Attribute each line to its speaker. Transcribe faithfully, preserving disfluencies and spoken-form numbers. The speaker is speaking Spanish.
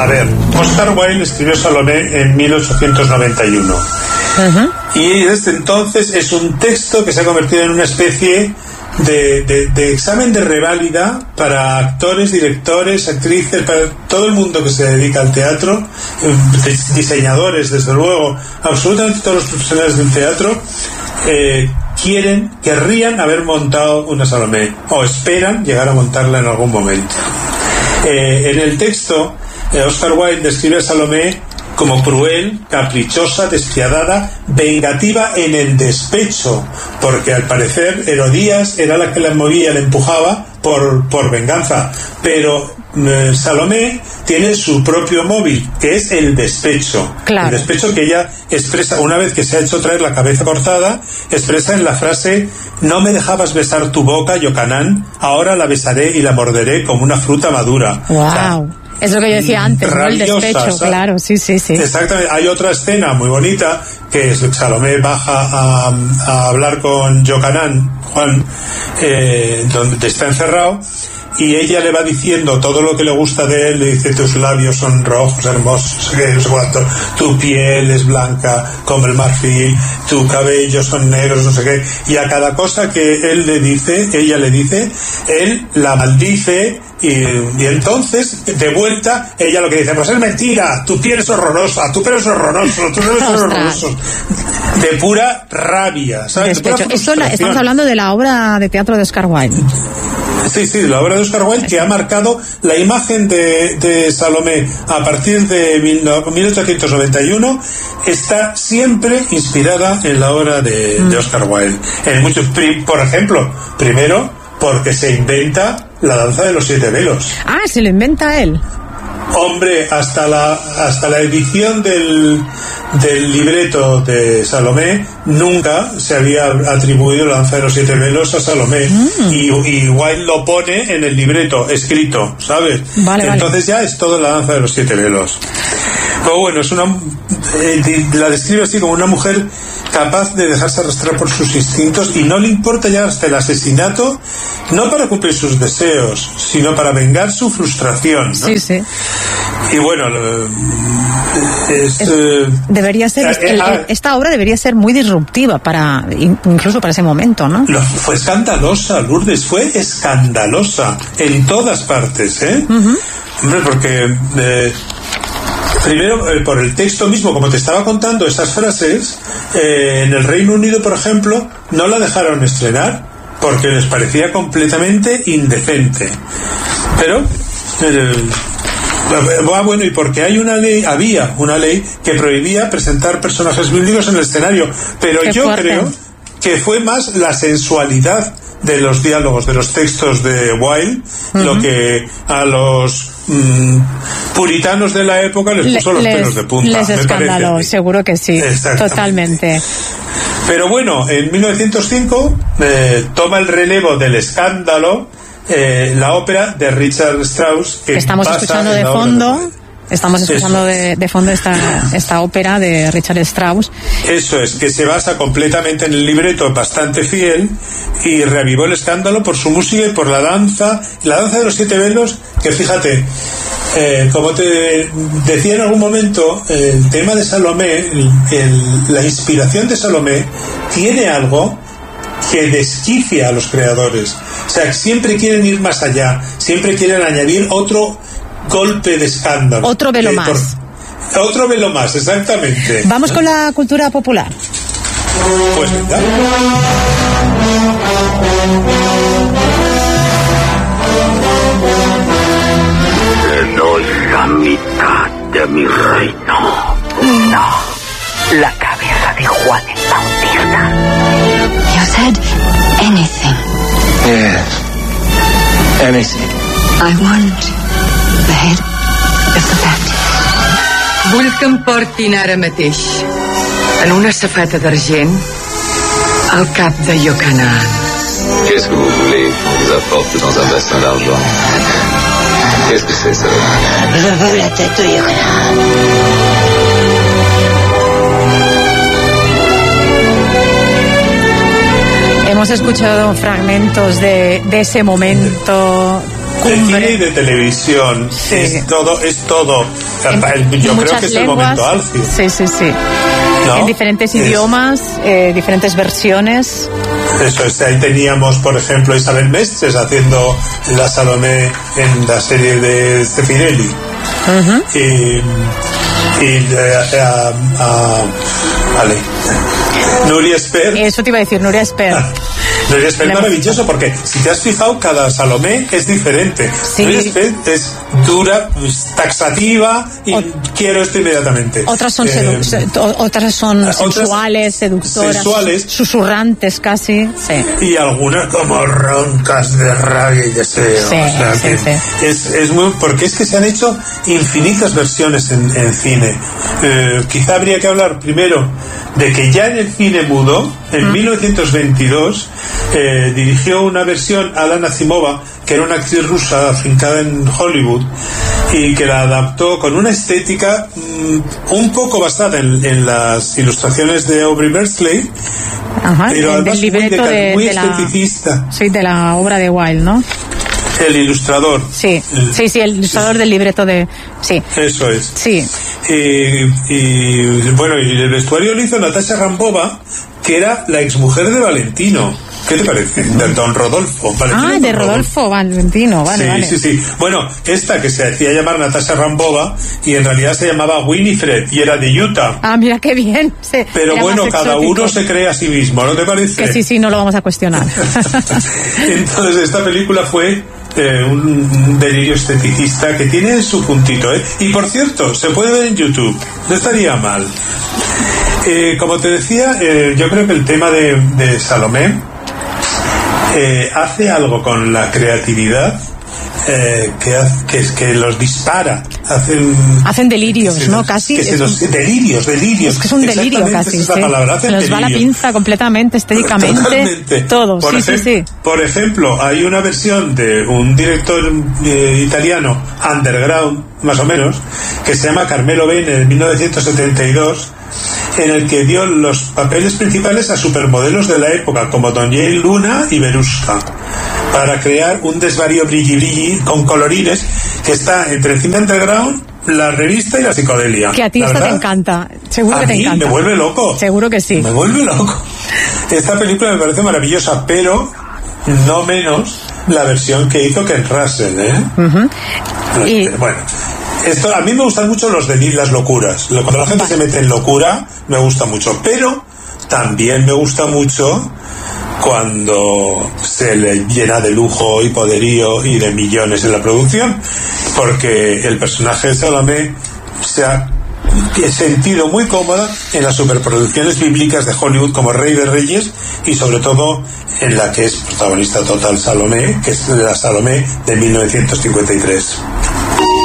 Speaker 1: A ver, Oscar Wilde escribió Salomé en mil ochocientos noventa y uno. Uh-huh. Y desde entonces es un texto que se ha convertido en una especie de, de, de examen de reválida para actores, directores, actrices, para todo el mundo que se dedica al teatro, diseñadores, desde luego, absolutamente todos los profesionales del teatro. Eh, quieren, querrían haber montado una Salomé, o esperan llegar a montarla en algún momento. Eh, en el texto, eh, Oscar Wilde describe a Salomé como cruel, caprichosa, despiadada, vengativa en el despecho, porque al parecer Herodías era la que la movía, la empujaba por, por venganza, pero eh, Salomé tiene su propio móvil, que es el despecho. Claro. El despecho que ella expresa una vez que se ha hecho traer la cabeza cortada, expresa en la frase: no me dejabas besar tu boca, Yocanán, ahora la besaré y la morderé como una fruta madura. Wow. O sea,
Speaker 2: es lo que yo decía antes, ¿no? El despecho, ¿sabes? Claro, sí, sí, sí.
Speaker 1: Exactamente. Hay otra escena muy bonita que es Salomé baja a, a hablar con Yocanán, Juan, eh, donde está encerrado, y ella le va diciendo todo lo que le gusta de él. Le dice: tus labios son rojos, hermosos, no sé qué, no sé cuánto, tu piel es blanca como el marfil, tu cabello son negros, no sé qué, y a cada cosa que él le dice, ella le dice, él la maldice. Y, y entonces, de vuelta, ella lo que dice: pues es mentira, tu piel es horrorosa, tu pelo es horroroso, tu pelo es horroroso. De pura rabia, ¿sabes?
Speaker 2: De pura Esto la, estamos hablando de la obra de teatro de Oscar Wilde.
Speaker 1: Sí, sí, la obra de Oscar Wilde, que ha marcado la imagen de, de Salomé a partir de mil ochocientos noventa y uno, está siempre inspirada en la obra de, mm. de Oscar Wilde. En muchos, por ejemplo, primero, porque se inventa la danza de los siete velos.
Speaker 2: Ah, se lo inventa él.
Speaker 1: Hombre, hasta la hasta la edición del del libreto de Salomé nunca se había atribuido la danza de los siete velos a Salomé. Mm. y, y Wilde lo pone en el libreto escrito, ¿sabes? Vale, entonces vale. Ya es todo la danza de los siete velos. Pero bueno, es una eh, la describe así como una mujer capaz de dejarse arrastrar por sus instintos y no le importa llegar hasta el asesinato, no para cumplir sus deseos, sino para vengar su frustración, ¿no? Sí, sí. Y bueno, es,
Speaker 2: es, eh, debería ser eh, el, el, esta obra debería ser muy disruptiva para incluso para ese momento, ¿no?
Speaker 1: Lo, fue escandalosa, Lourdes, fue escandalosa en todas partes, ¿eh? Uh-huh. Hombre, porque eh, primero, eh, por el texto mismo, como te estaba contando, esas frases, eh, en el Reino Unido, por ejemplo, no la dejaron estrenar porque les parecía completamente indecente. Pero, eh, ah, bueno, y porque hay una ley, había una ley que prohibía presentar personajes bíblicos en el escenario, pero Qué yo fuerte. creo que fue más la sensualidad de los diálogos, de los textos de Wilde, uh-huh. lo que a los mm, puritanos de la época les puso Le, los les, pelos de punta.
Speaker 2: Les escandaló, seguro que sí, totalmente.
Speaker 1: Pero bueno, en mil novecientos cinco eh, toma el relevo del escándalo eh, la ópera de Richard Strauss, que
Speaker 2: estamos escuchando de fondo. Estamos escuchando de, de fondo esta, esta ópera de Richard Strauss.
Speaker 1: Eso es, que se basa completamente en el libreto, bastante fiel, y reavivó el escándalo por su música y por la danza, la danza de los siete velos, que fíjate, eh, como te decía en algún momento, el tema de Salomé, el, el, la inspiración de Salomé, tiene algo que desquicia a los creadores. O sea, siempre quieren ir más allá, siempre quieren añadir otro golpe de escándalo.
Speaker 2: Otro velo más.
Speaker 1: Por, otro velo más, exactamente.
Speaker 2: Vamos con la cultura popular.
Speaker 1: Pues venga.
Speaker 3: Te doy la mitad de mi reino. No, la cabeza de Juan el Bautista.
Speaker 4: You said anything.
Speaker 5: Yes, anything.
Speaker 4: I want the head of the Baptist.
Speaker 6: Vull que em portin ara mateix, en una safata d'argent, al cap de Yocanaan.
Speaker 5: Qu'est-ce que vous voulez qu'on vous apporte dans un bassin d'argent? Qu'est-ce que c'est, ça?
Speaker 4: Je veux la tête de Yocanaan.
Speaker 2: Hemos escuchado fragmentos de, de ese momento cumbre.
Speaker 1: De cine y de televisión. Sí. Es todo, es todo.
Speaker 2: En,
Speaker 1: Yo creo que es lenguas, el momento álgido.
Speaker 2: Sí, sí, sí. ¿No? En diferentes es, idiomas, eh, diferentes versiones.
Speaker 1: Eso es, ahí teníamos, por ejemplo, Isabel Mestres haciendo la Salomé en la serie de Zeffirelli. Uh-huh. Y, y eh, a, a, vale. Nuria Espert.
Speaker 2: Eso te iba a decir, Nuria Espert.
Speaker 1: Nuria Espert es maravilloso porque si te has fijado, cada Salomé es diferente. Sí. Nuria Espert es dura, taxativa y o, quiero esto inmediatamente.
Speaker 2: Otras son, eh, sedu- otras son otras sensuales, seductoras, sensuales, susurrantes casi. Sí.
Speaker 1: Y algunas como roncas de rabia y deseo.
Speaker 2: Sí,
Speaker 1: o sea,
Speaker 2: sí,
Speaker 1: que
Speaker 2: sí.
Speaker 1: Es, es muy, porque es que se han hecho infinitas versiones en, en cine. Eh, quizá habría que hablar primero de que ya en el cine mudo, en ¿Mm? mil novecientos veintidós, eh, dirigió una versión Alana Azimova, que era una actriz rusa afincada en Hollywood, y que la adaptó con una estética mmm, un poco basada en, en las ilustraciones de Aubrey Beardsley.
Speaker 2: Ajá,
Speaker 1: pero
Speaker 2: del,
Speaker 1: además
Speaker 2: del libreto
Speaker 1: muy, de,
Speaker 2: de,
Speaker 1: muy
Speaker 2: de
Speaker 1: esteticista.
Speaker 2: La, sí, de la obra de Wilde, ¿no?
Speaker 1: El ilustrador.
Speaker 2: Sí, el, sí, sí, el ilustrador sí. del libreto de... Sí.
Speaker 1: Eso es.
Speaker 2: Sí.
Speaker 1: Y, y bueno, y el vestuario lo hizo Natasha Rambova, que era la exmujer de Valentino. ¿Qué te parece? De Don Rodolfo.
Speaker 2: Valentino ah, de Rodolfo Valentino, vale,
Speaker 1: sí,
Speaker 2: vale.
Speaker 1: Sí, sí, sí. Bueno, esta que se hacía llamar Natasha Rambova y en realidad se llamaba Winifred y era de Utah.
Speaker 2: Ah, mira qué bien. Sí,
Speaker 1: pero bueno, cada uno se cree a sí mismo, ¿no te parece?
Speaker 2: Que sí, sí, no lo vamos a cuestionar.
Speaker 1: Entonces, esta película fue eh, un delirio esteticista que tiene su puntito, ¿eh? Y por cierto, se puede ver en YouTube, no estaría mal. Eh, como te decía, eh, yo creo que el tema de, de Salomé eh, hace algo con la creatividad eh, que, hace, que, es, que los dispara. Hacen,
Speaker 2: hacen delirios, se, ¿no? Casi.
Speaker 1: Que se los, un, delirios, delirios.
Speaker 2: Es que es un delirio casi.
Speaker 1: Es la palabra,
Speaker 2: se nos
Speaker 1: delirio.
Speaker 2: va la pinza completamente, estéticamente.
Speaker 1: Totalmente.
Speaker 2: Todo,
Speaker 1: por
Speaker 2: sí,
Speaker 1: ejem-
Speaker 2: sí, sí.
Speaker 1: Por ejemplo, hay una versión de un director eh, italiano, underground, más o menos, que se llama Carmelo Bene, en mil novecientos setenta y dos, en el que dio los papeles principales a supermodelos de la época, como Daniel Luna y Veruska, para crear un desvarío brilli brilli con colorines que está entre el cine underground, la revista y la psicodelia.
Speaker 2: Que a ti esto te encanta, seguro
Speaker 1: a
Speaker 2: que te
Speaker 1: mí
Speaker 2: encanta.
Speaker 1: Me vuelve loco.
Speaker 2: Seguro que sí.
Speaker 1: Me vuelve loco. Esta película me parece maravillosa, pero no menos la versión que hizo Ken Russell, ¿eh?
Speaker 2: Uh-huh. Y...
Speaker 1: Bueno, esto, a mí me gustan mucho los de las locuras. Cuando la gente Va. se mete en locura, me gusta mucho. Pero también me gusta mucho cuando se le llena de lujo y poderío y de millones en la producción, porque el personaje de Salomé se ha sentido muy cómoda en las superproducciones bíblicas de Hollywood como Rey de Reyes, y sobre todo en la que es protagonista total Salomé, que es la Salomé de mil novecientos cincuenta y tres.